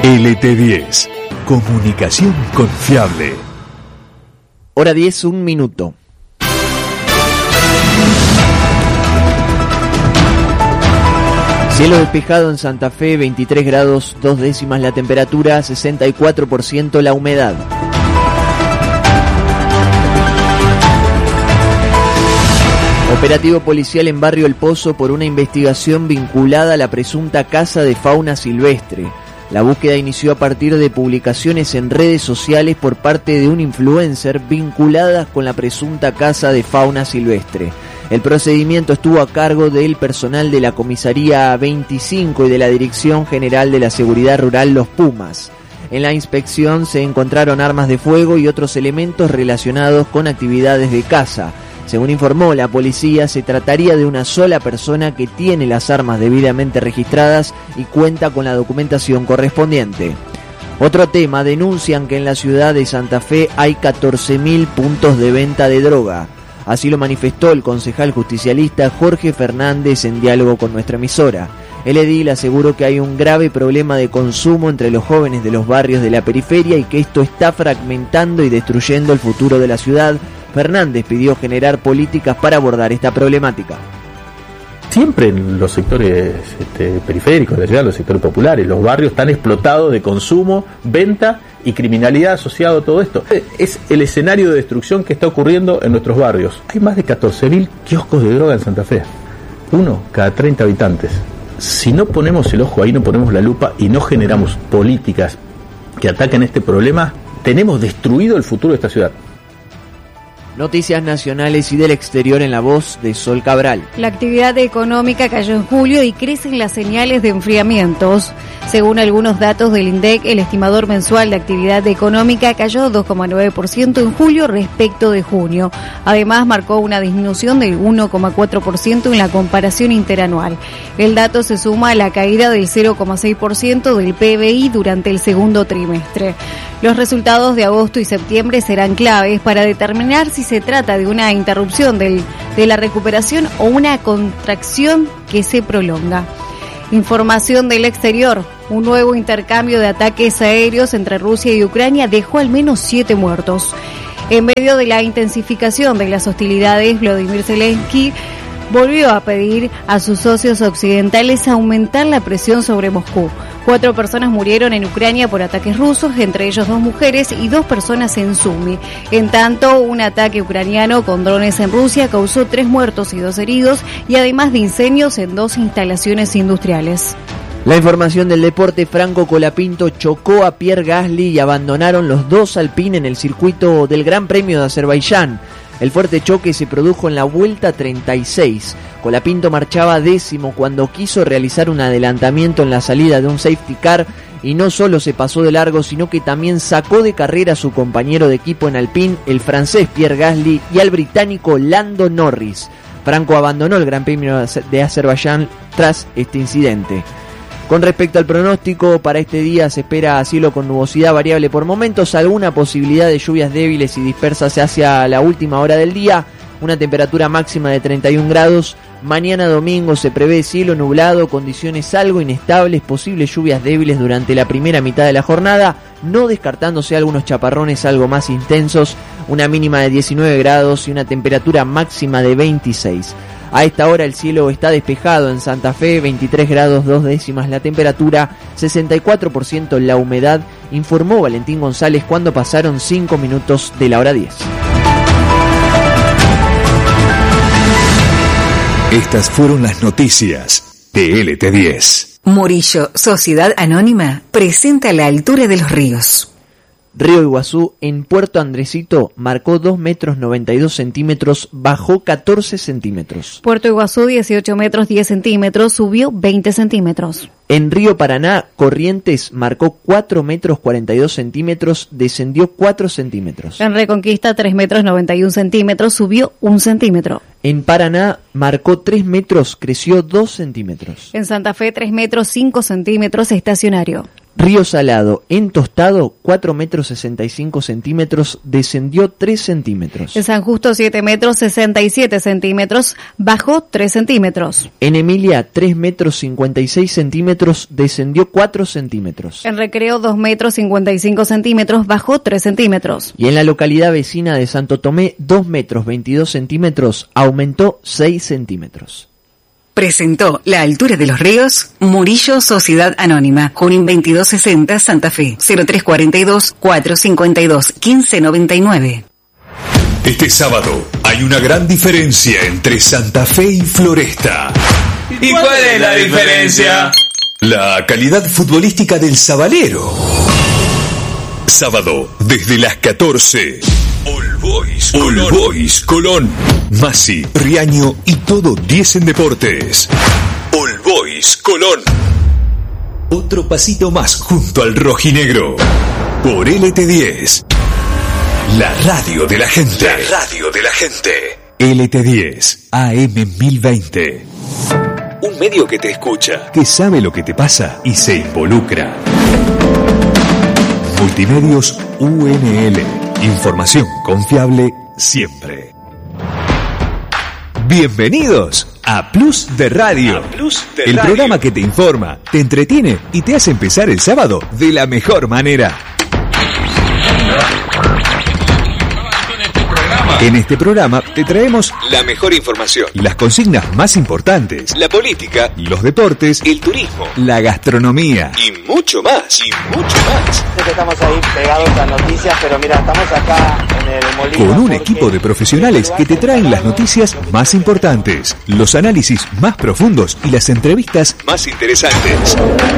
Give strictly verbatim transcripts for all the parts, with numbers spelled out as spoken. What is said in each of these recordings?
L T diez, comunicación confiable. Hora diez, un minuto. Cielo despejado en Santa Fe, veintitrés grados, dos décimas la temperatura, sesenta y cuatro por ciento la humedad. Operativo policial en Barrio El Pozo por una investigación vinculada a la presunta caza de fauna silvestre. La búsqueda inició a partir de publicaciones en redes sociales por parte de un influencer vinculadas con la presunta caza de fauna silvestre. El procedimiento estuvo a cargo del personal de la Comisaría veinticinco y de la Dirección General de la Seguridad Rural Los Pumas. En la inspección se encontraron armas de fuego y otros elementos relacionados con actividades de caza. Según informó la policía, se trataría de una sola persona que tiene las armas debidamente registradas y cuenta con la documentación correspondiente. Otro tema, denuncian que en la ciudad de Santa Fe hay catorce mil puntos de venta de droga. Así lo manifestó el concejal justicialista Jorge Fernández en diálogo con nuestra emisora. El edil aseguró que hay un grave problema de consumo entre los jóvenes de los barrios de la periferia y que esto está fragmentando y destruyendo el futuro de la ciudad. Fernández pidió generar políticas para abordar esta problemática. Siempre en los sectores este, periféricos de la ciudad, los sectores populares, los barrios están explotados de consumo, venta y criminalidad asociado a todo esto. Es el escenario de destrucción que está ocurriendo en nuestros barrios. Hay más de catorce mil kioscos de droga en Santa Fe, uno cada treinta habitantes. Si no ponemos el ojo ahí, no ponemos la lupa y no generamos políticas que ataquen este problema, tenemos destruido el futuro de esta ciudad. Noticias nacionales y del exterior en la voz de Sol Cabral. La actividad económica cayó en julio y crecen las señales de enfriamientos. Según algunos datos del INDEC, el estimador mensual de actividad económica cayó dos coma nueve por ciento en julio respecto de junio. Además, marcó una disminución del uno coma cuatro por ciento en la comparación interanual. El dato se suma a la caída del cero coma seis por ciento del P B I durante el segundo trimestre. Los resultados de agosto y septiembre serán claves para determinar si se trata de una interrupción del, de la recuperación o una contracción que se prolonga. Información del exterior. Un nuevo intercambio de ataques aéreos entre Rusia y Ucrania dejó al menos siete muertos. En medio de la intensificación de las hostilidades, Volodymyr Zelensky volvió a pedir a sus socios occidentales aumentar la presión sobre Moscú. Cuatro personas murieron en Ucrania por ataques rusos, entre ellos dos mujeres y dos personas en Sumy. En tanto, un ataque ucraniano con drones en Rusia causó tres muertos y dos heridos, y además de incendios en dos instalaciones industriales. La información del deporte. Franco Colapinto chocó a Pierre Gasly y abandonaron los dos Alpine en el circuito del Gran Premio de Azerbaiyán. El fuerte choque se produjo en la vuelta treinta y seis. Colapinto marchaba décimo cuando quiso realizar un adelantamiento en la salida de un safety car y no solo se pasó de largo, sino que también sacó de carrera a su compañero de equipo en Alpine, el francés Pierre Gasly, y al británico Lando Norris. Franco abandonó el Gran Premio de Azerbaiyán tras este incidente. Con respecto al pronóstico, para este día se espera cielo con nubosidad variable por momentos, alguna posibilidad de lluvias débiles y dispersas hacia la última hora del día, una temperatura máxima de treinta y un grados. Mañana domingo se prevé cielo nublado, condiciones algo inestables, posibles lluvias débiles durante la primera mitad de la jornada, no descartándose algunos chaparrones algo más intensos, una mínima de diecinueve grados y una temperatura máxima de veintiséis. A esta hora el cielo está despejado en Santa Fe, veintitrés grados dos décimas la temperatura, sesenta y cuatro por ciento la humedad, informó Valentín González cuando pasaron cinco minutos de la hora diez. Estas fueron las noticias de L T diez. Murillo, Sociedad Anónima, presenta La Altura de los Ríos. Río Iguazú en Puerto Andresito marcó dos metros noventa y dos centímetros, bajó catorce centímetros. Puerto Iguazú dieciocho metros diez centímetros, subió veinte centímetros. En Río Paraná, Corrientes marcó cuatro metros cuarenta y dos centímetros, descendió cuatro centímetros. En Reconquista tres metros noventa y un centímetros, subió un centímetro. En Paraná marcó tres metros, creció dos centímetros. En Santa Fe tres metros cinco centímetros, estacionario. Río Salado, en Tostado, cuatro metros sesenta y cinco centímetros, descendió tres centímetros. En San Justo, siete metros sesenta y siete centímetros, bajó tres centímetros. En Emilia, tres metros cincuenta y seis centímetros, descendió cuatro centímetros. En Recreo, dos metros cincuenta y cinco centímetros, bajó tres centímetros. Y en la localidad vecina de Santo Tomé, dos metros veintidós centímetros, aumentó seis centímetros. Presentó La Altura de los Ríos, Murillo Sociedad Anónima, Junín veintidós sesenta, Santa Fe, cero tres cuarenta y dos, cuatrocientos cincuenta y dos, quince noventa y nueve. Este sábado hay una gran diferencia entre Santa Fe y Floresta. ¿Y cuál es la diferencia? La calidad futbolística del Sabalero. Sábado, desde las catorce. All Boys Colón. All Boys Colón. Masi, Riaño y todo diez en deportes. All Boys Colón. Otro pasito más junto al rojinegro. Por L T diez. La radio de la gente. La radio de la gente. L T diez, A M mil veinte. Un medio que te escucha, que sabe lo que te pasa y se involucra. Multimedios U N L. Información confiable siempre. Bienvenidos a Plus de Radio. Plus de el Radio. Programa que te informa, te entretiene y te hace empezar el sábado de la mejor manera. En este programa te traemos la mejor información, las consignas más importantes, la política, los deportes, el turismo, la gastronomía y mucho más, y mucho más. Estamos ahí pegados a noticias, pero mira, estamos acá en el Molino. Con un equipo de profesionales que te traen las noticias más importantes, los análisis más profundos y las entrevistas más interesantes.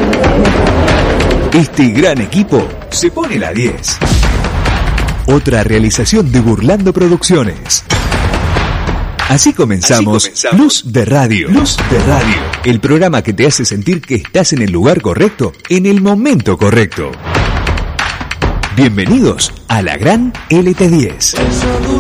Este gran equipo se pone la diez. Otra realización de Burlando Producciones. Así comenzamos, Así comenzamos Plus de Radio. Plus de Radio. El programa que te hace sentir que estás en el lugar correcto, en el momento correcto. Bienvenidos a la gran L T diez.